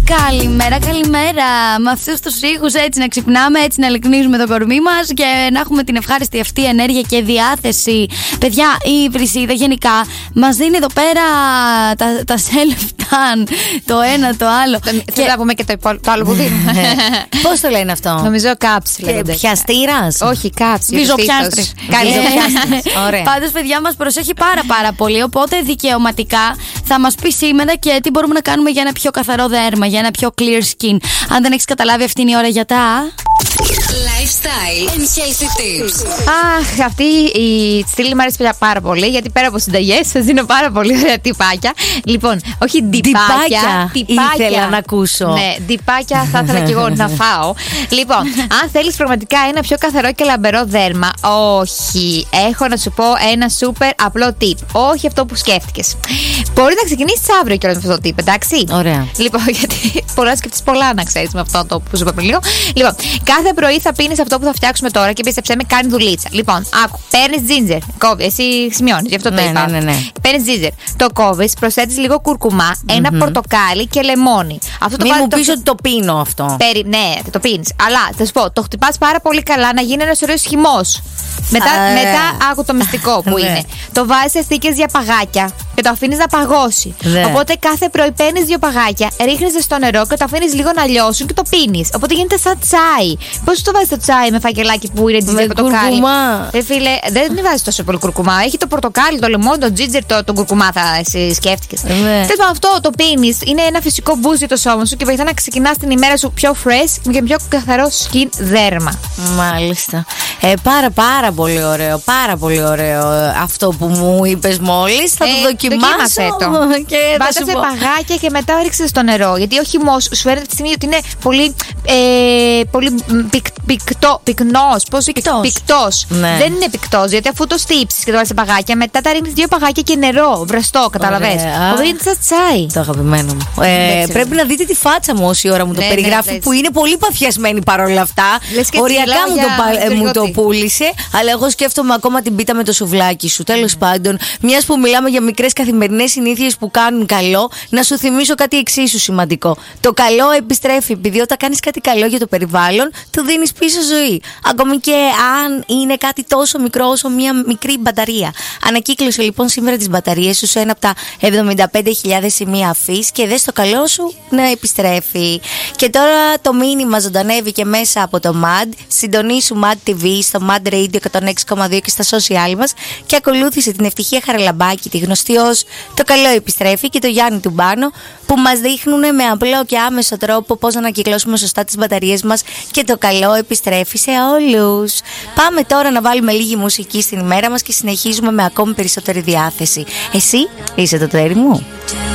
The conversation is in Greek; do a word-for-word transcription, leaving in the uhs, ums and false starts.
Καλημέρα, καλημέρα. Με αυτούς τους ήχους έτσι να ξυπνάμε, έτσι να λυκνίζουμε το κορμί μας και να έχουμε την ευχάριστη αυτή ενέργεια και διάθεση. Παιδιά, η Βρυσίδα γενικά μας δίνει εδώ πέρα τα, τα self-tan, το ένα, το άλλο. Θέλω και... να πούμε και το, υπόλοι... το άλλο που δίνουμε. Πώς το λένε αυτό? Νομίζω κάψη λέγονται. Πιαστήρας? Όχι, κάψη. Βυζοπιάστρης. Ωραία. Πάντως, παιδιά, μας προσέχει πάρα πάρα πολύ. Οπότε δικαιωματικά θα μας πει σήμερα και τι μπορούμε να κάνουμε για ένα πιο καθαρό δέρμα, για ένα πιο clear skin. Αν δεν έχεις καταλάβει, αυτή είναι η ώρα για τα lifestyle and healthy tips. Αχ, αυτή η στήλη μου αρέσει πάρα πολύ, γιατί πέρα από συνταγές σας δίνω πάρα πολύ ωραία τυπάκια. Λοιπόν, όχι ντυπάκια, τυπάκια ήθελα να ακούσω. Ναι, ντυπάκια θα ήθελα και εγώ να φάω. Λοιπόν, αν θέλεις πραγματικά ένα πιο καθαρό και λαμπερό δέρμα, όχι, έχω να σου πω ένα super απλό tip. Όχι αυτό που σκέφτηκες. Μπορεί να ξεκινήσεις αύριο κιόλας με αυτό το tip, εντάξει? Ωραία. Λοιπόν, γιατί πολλά σκέφτεσαι πολλά να ξέρεις με αυτό το που σου είπα πριν λίγο. Λοιπόν, κάθε πρωί θα πίνεις αυτό που θα φτιάξουμε τώρα και πίστεψέ με, κάνει δουλίτσα. Λοιπόν, άκου, παίρνεις ginger. Κόβει, εσύ σημειώνεις, γι' αυτό το ναι, είπα. Ναι, ναι, ναι. Παίρνεις ginger, το κόβεις, προσθέτεις λίγο κουρκουμά, mm-hmm. ένα πορτοκάλι και λεμόνι. Αυτό το Μην βάζεις, μου πεις το... ότι το πίνω αυτό. Περι... Ναι, το πίνεις. Αλλά θα σου πω, το χτυπάς πάρα πολύ καλά να γίνει ένας ωραίος χυμός. Μετά, Α, μετά άκου το μυστικό που είναι. Το βάζεις σε θήκες για παγάκια και το αφήνεις να παγώσει. Δε. Οπότε κάθε πρωί παίρνεις δύο παγάκια, ρίχνεις στο νερό και το αφήνεις λίγο να λιώσουν και το πίνεις. Οπότε γίνεται σαν τσάι. Πώς το βάζεις το τσάι με φακελάκι που είναι τζιτζερ πορτοκάλι? Κουρκουμά. Ε, φίλε, δεν βάζεις τόσο πολύ κουρκουμά. Έχει το πορτοκάλι, το λεμόνι, το τζιτζερ, το, το κουρκουμά θα εσύ σκέφτηκες. Τέλος πάντων, αυτό το πίνεις. Είναι ένα φυσικό boost για το σώμα σου και βοηθά να ξεκινάς την ημέρα σου πιο fresh και πιο καθαρό skin δέρμα. Μάλιστα. Ε, πάρα πάρα πολύ ωραίο. Πάρα πολύ ωραίο αυτό που μου είπες μόλις. Θα ε, το δοκιμάσω. Το. Βάζω σε παγάκια και μετά ρίξε στο νερό. Γιατί ο χυμός σου φαίνεται τη στιγμή ότι είναι πολύ, ε, πολύ πικ, πικτό, πυκνός. Πώς πικτός. πικτός. Ναι. Δεν είναι πικτός, γιατί αφού το στύψεις και το βάλεις σε παγάκια, μετά τα ρίχνεις δύο παγάκια και νερό. Βραστό, καταλαβες. Οπότε είναι σαν τσάι. Το αγαπημένο μου. Ε, πρέπει να δείτε τη φάτσα μου όση ώρα μου το ναι, περιγράφει, ναι, που είναι πολύ παθιασμένη παρόλα αυτά. Οριακά μου, το, πα, μου το πούλησε, αλλά εγώ σκέφτομαι ακόμα την πίτα με το σουβλάκι σου. Τέλος mm. πάντων, μιας που μιλάμε για μικρές καθημερινές συνήθειες που κάνουν καλό, να σου θυμίσω κάτι εξίσου σημαντικό. Το καλό επιστρέφει, επειδή όταν κάνεις κάτι καλό για το περιβάλλον, του δίνεις πίσω ζωή. Ακόμη και αν είναι κάτι τόσο μικρό όσο μια μικρή μπαταρία. Ανακύκλωσε λοιπόν σήμερα τις μπαταρίες σου σε ένα από τα εβδομήντα πέντε χιλιάδες σημεία αφής και δες το καλό σου να επιστρέφει. Και τώρα το μήνυμα ζωντανεύει και μέσα από το μαντ. Συντονίσου μαντ τι βι στο Mad Radio εκατόν έξι κόμμα δύο και στα social μας και ακολούθησε την Ευτυχία Χαραλαμπάκη, τη γνωστή ως Το Καλό Επιστρέφει, και το Γιάννη Τουμπάνο, που μας δείχνουν με απλό και άμεσο τρόπο πώς να ανακυκλώσουμε σωστά τις μπαταρίες μας και το καλό επιστρέφει σε όλους. Πάμε τώρα να βάλουμε λίγη μουσική στην ημέρα μας και συνεχίζουμε με ακόμη περισσότερη διάθεση. Εσύ είσαι το τέρι μου.